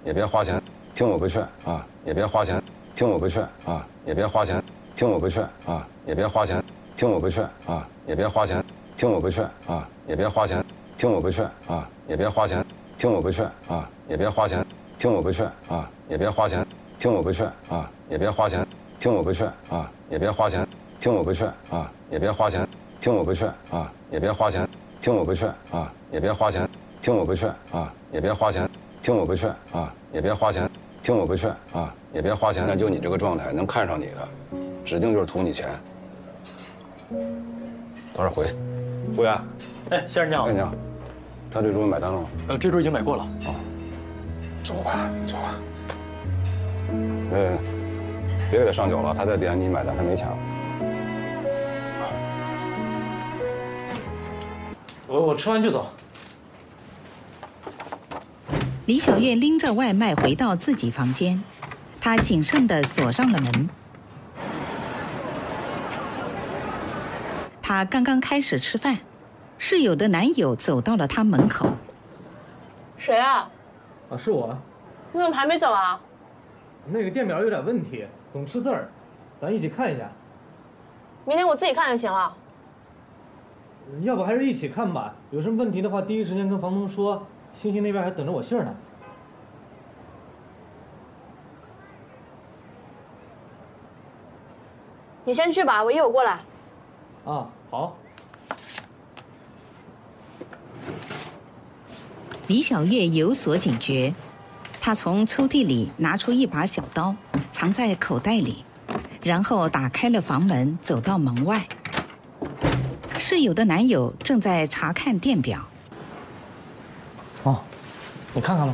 也别花钱，听我个劝啊！也别花钱，听我个劝啊！也别花钱，听我个劝啊！也别花钱，听我个劝啊！也别花钱，听我个劝啊！也别花钱，听我个劝啊！也别花钱，听我个劝啊！也别花钱，听我个劝啊！也别花钱，听我个劝啊！也别花钱，听我个劝啊！也别花钱，听我个劝啊！也别花钱，听我个劝啊！也别花钱，听我个劝啊！也别花钱，听我个劝啊！也别花钱，听我个劝啊！也别花钱，听我个劝啊！也别花钱。那就你这个状态，能看上你的，指定就是图你钱。早点回去。服务员， 哎，先生你好。 哎，你好，他这桌买单了吗？ 这桌已经买过了。 哦，走吧，走吧。别给他上酒了，他在点你买单，他没钱了。 我吃完就走。 李小月拎着外卖回到自己房间，她谨慎地锁上了门。她刚刚开始吃饭，室友的男友走到了她门口。 谁啊？ 啊，是我。 你怎么还没走啊？ 那个电表有点问题，总吃字儿，咱一起看一下。 明天我自己看就行了。 要不还是一起看吧，有什么问题的话，第一时间跟房东说。星星那边还等着我信儿呢。 你先去吧，我一会儿过来。 啊，好。 李小月有所警觉，她从抽屉里拿出一把小刀，藏在口袋里，然后打开了房门，走到门外。室友的男友正在查看电表。 哦，你看看吧。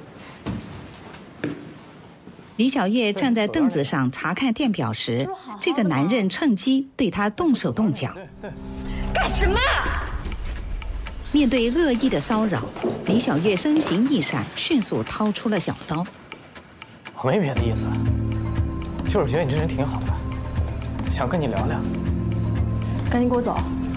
李小月站在凳子上查看电表时，这个男人趁机对她动手动脚。 干什么？ 面对恶意的骚扰，李小月身形一闪，迅速掏出了小刀。 我没别的意思，就是觉得你这人挺好的，想跟你聊聊。 赶紧给我走！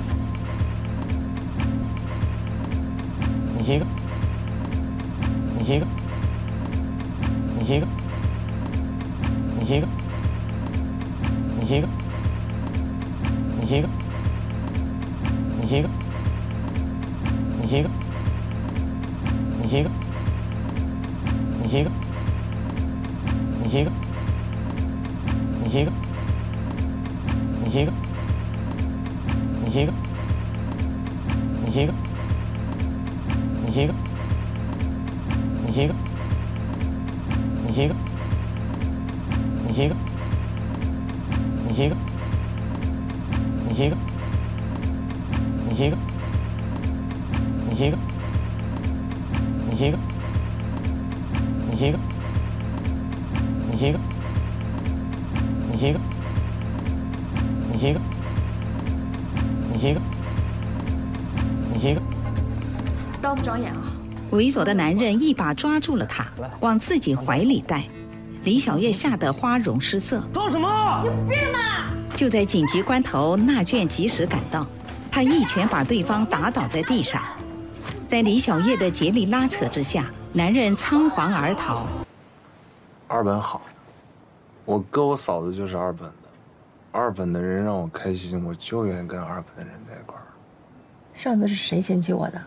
你一个。你一个，你一个，你一个，你一个，你一个，你一个，你一个，你一个，你一个，你一个，你一个，你一个，你一个，你一个，你一个。你一个，你一个，你一个，你一个，你一个，你一个，你一个，你一个，你一个，你一个，你一个，你一个，你一个，你一个， 刀不长眼啊！ 猥琐的男人一把抓住了她，往自己怀里带。李小月吓得花容失色。 装什么？ 有病啊！ 就在紧急关头，纳卷及时赶到，他一拳把对方打倒在地上。在李小月的竭力拉扯之下，男人仓皇而逃。 二本好，我哥我嫂子就是二本的，二本的人让我开心，我就愿意跟二本的人在一块儿。 上次是谁嫌弃我的？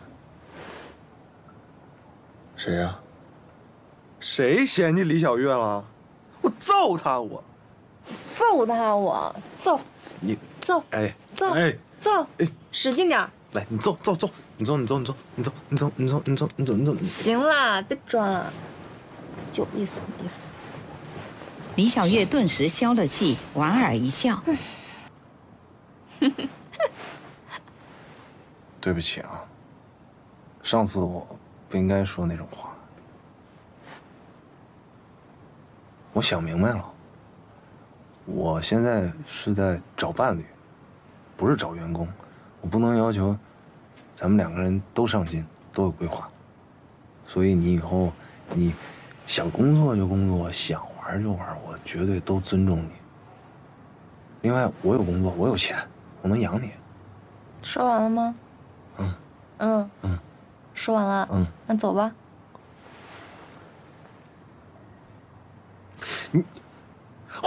谁呀？谁嫌弃李小月了？我揍他！我揍他！我揍你揍！ 哎揍！ 哎揍！ 哎， 使劲点！ 来，你揍！你走！ 行啦，别装了，有意思。 李小月顿时消了气，莞尔一笑。 对不起啊，上次我不应该说那种话。我想明白了，我现在是在找伴侣，不是找员工。我不能要求咱们两个人都上进，都有规划。所以你以后你想工作就工作，想玩就玩，我绝对都尊重你。另外，我有工作，我有钱，我能养你。 说完了吗？ 嗯， 说完了。那走吧。